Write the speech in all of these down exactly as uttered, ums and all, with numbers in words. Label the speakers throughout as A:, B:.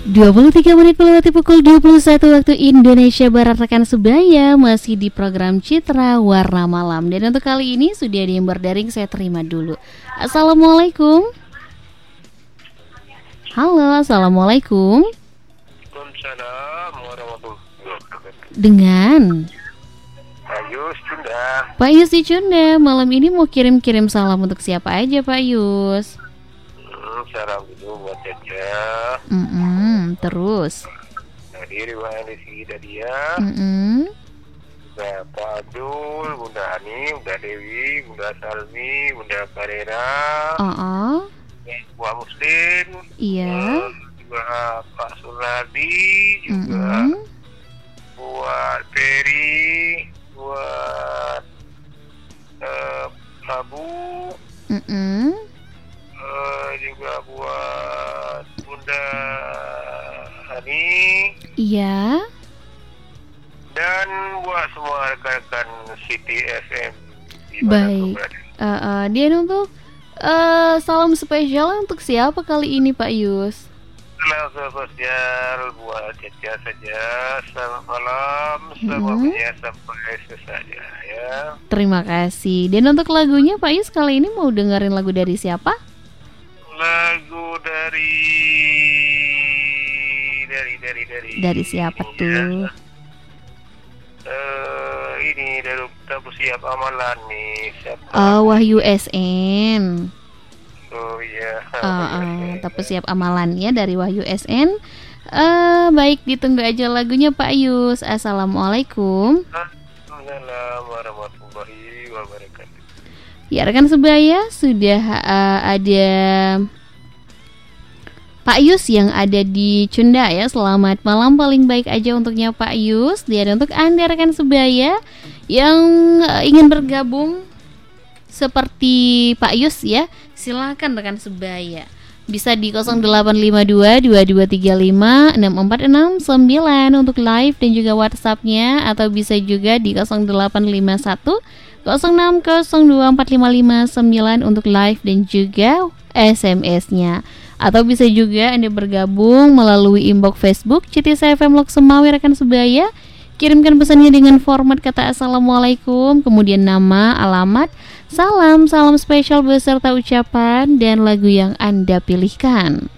A: dua puluh tiga menit melewati pukul dua puluh satu waktu Indonesia Barat. Rekan sebaya masih di program Citra Warna Malam. Dan untuk kali ini sudah di yang berdaring, saya terima dulu. Assalamualaikum. Halo, assalamualaikum.
B: Waalaikumsalam warahmatullahi wabarakatuh.
A: Dengan
B: Pak Yus Cunda.
A: Pak Yus di Cunda. Malam ini mau kirim-kirim salam untuk siapa aja Pak Yus?
B: Hmm, salam dulu buat Caca.
A: Mm-mm, terus
B: Dari riwayat Rizky Dadia.
A: Mm-mm.
B: Bapak Abdul, Bunda Hani, Bunda Dewi, Bunda Salmi, Bunda Karera,
A: Oh,
B: Buah Muslim.
A: iya.
B: eh, Juga Pak Suladi, juga
A: Mm-mm.
B: buat Ferry, buat eh, Abu,
A: Mm-mm.
B: eh, juga buat Bunda Hani,
A: Iya.
B: dan buat semua rekan-rekan City F M di
A: Baik.
B: mana berada.
A: Uh, uh, dia untuk uh, salam spesial untuk siapa kali ini Pak Yus?
B: Salam sosial buat Caca saja. Selamat malam,
A: Mhm.
B: semuanya sampai selesai ya.
A: Terima kasih. Dan untuk lagunya Pak Yus kali ini mau dengerin lagu dari siapa?
B: Lagu dari dari dari dari
A: Dari siapa tuh?
B: Eh, ini dari Tabu Siap Amalan nih. Siapa?
A: Uh, Wahyu S N.
B: Oh iya.
A: Uh, uh, tapi siap amalannya dari Wahyu S N. Uh, baik, ditunggu aja lagunya Pak Yus. Assalamualaikum.
B: Assalamualaikum warahmatullahi wabarakatuh.
A: Ya rekan sebaya, sudah uh, ada Pak Yus yang ada di Cunda ya. Selamat malam, paling baik aja untuknya Pak Yus. Dan untuk Anda rekan sebaya yang uh, ingin bergabung seperti Pak Yus ya, silakan rekan sebaya. Bisa di nol delapan lima dua dua dua tiga lima enam empat enam sembilan untuk live dan juga WhatsApp-nya, atau bisa juga di nol delapan lima satu nol enam nol dua empat lima lima sembilan untuk live dan juga S M S-nya. Atau bisa juga Anda bergabung melalui inbox Facebook C T S F M Lok Semawi rekan sebaya. Kirimkan pesannya dengan format kata Assalamualaikum, kemudian nama, alamat, salam, salam spesial beserta ucapan dan lagu yang Anda pilihkan.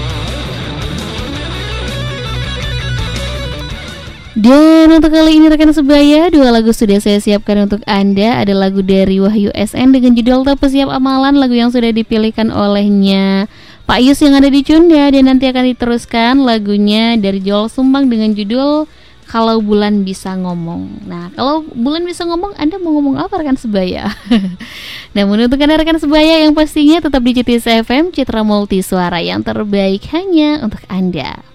A: Dan untuk kali ini rekan sebaya, dua lagu sudah saya siapkan untuk Anda. Ada lagu dari Wahyu S N dengan judul Tak Siap Amalan, lagu yang sudah dipilihkan olehnya Pak Yus yang ada di Cunda. Dan nanti akan diteruskan lagunya dari Joel Sumbang dengan judul Kalau Bulan Bisa Ngomong. Nah, kalau bulan bisa ngomong, Anda mau ngomong apa rekan sebaya? Namun untuk Anda rekan sebaya yang pastinya tetap di C T S F M, Citra Multi Suara yang terbaik hanya untuk Anda.